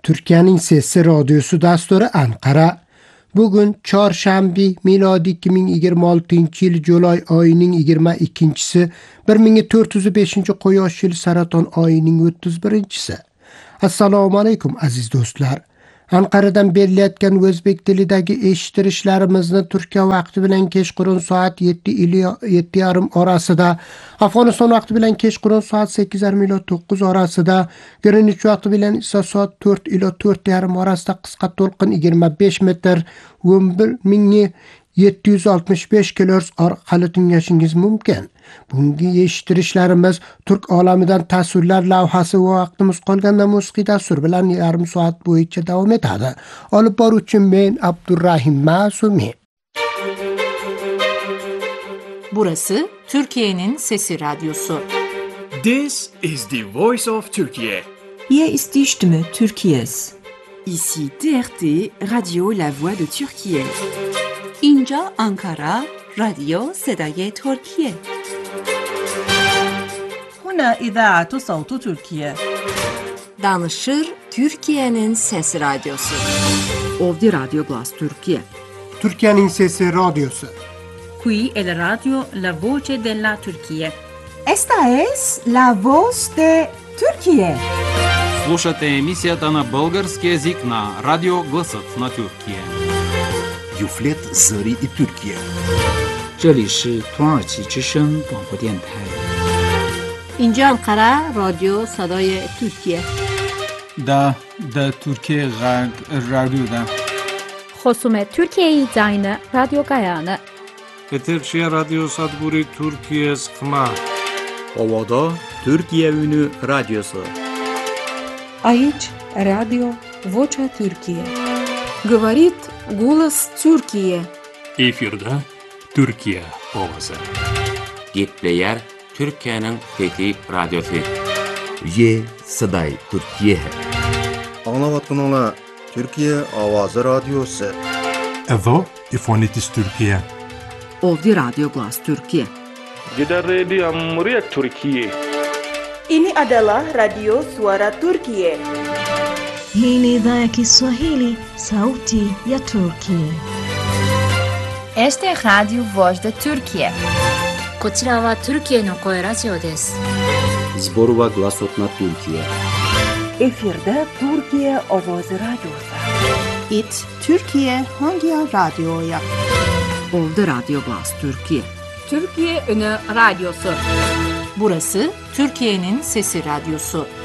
Türkiye'nin Sesi Radyosu Dasturu Ankara. Bugün Çarşamba miladi 2026 yıl Julay ayının 22'si 1405. Qo'yosh yili Saraton ayının 31'si. Assalomu alaykum aziz do'stlar. Ankara'dan berilayotgan o'zbek tilidagi eshittirishlarimizni Turkiya vaqti bilan kechqurun soat 7:30 orasida, Afg'oniston vaqti bilan kechqurun soat 8:30 ila 9 orasida, Greenwich vaqti bilan esa soat 4 ila 4:30 orasida qisqa to'lqin 25 metr 11765 kHz orqali tinglashingiz mumkin. Bungi eshittirishlarimiz Turk olamidan tasvirlar lavhasi va vaqtimiz qolganda musiqiy dastur bilan yarim soat bo'yicha davom etadi. Olib boruvchi men Abdurrahim Masumi. Burası Türkiye'nin Sesi Radyosu. This is the voice of Turkey. Hier ist die Stimme Türkiye's. Ici TRT, Radio La Voix de Türkiye. اینجا Ankara, رادیو صدای ترکیه. هنا إذاعة صوت تركيا. Danışır Türkiye'nin Sesi Radyosu. Ovdi Radio Glas Türkiye. Türkiye'nin Sesi Radyosu. Qui è la radio La Voce della Turquía. Esta es la voz de Turquía. Слушате емисията на български език на Радио Гласът на Türkiye. Юфлет Зари и Türkiye. 这里是土耳其之声广播电台。 اینجا Ankara, رادیو صدای ترکیه. دا ترکیه رادیو خصوم Türkiye'yi dayını Radyo Gayane. Peterşehir Radyo Sadburi Türkiye Skma. Ovada Türkiye Ünü Radyosu. Aici Radio Vocea Türkiye. Говорит голос Türkiye. Efirde Türkiye ovası. Gitleyer Türkiye'nin fethi radyosu. Ye Saday Türkiye. Anlavatkanlar Türkiye Avazı Radyosu. Evo İfonitis Türkiye. Ovdi Radio Glas Türkiye. Gider Radio Muriyak Türkiye. Ini adalah Radio Suara Turkiye. Hii ni idhaa ya Kiswahili, sauti ya Turkiye. Este Radio Voz de Türkiye. こちらはトルキエの声ラジオです。 Zborova Glasot na Türkiye. Efirde Türkiye Ovoz Radyosu. İt Türkiye hangi radyoya? Ovdi Radio Glas Türkiye. Türkiye Ünü Radyosu. Burası Türkiye'nin Sesi Radyosu.